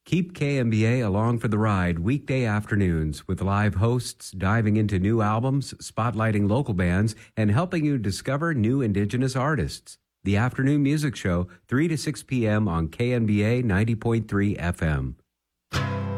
Keep KMBA along for the ride weekday afternoons with live hosts diving into new albums, spotlighting local bands, and helping you discover new Indigenous artists. The Afternoon Music Show, 3 to 6 p.m. on KMBA 90.3 FM.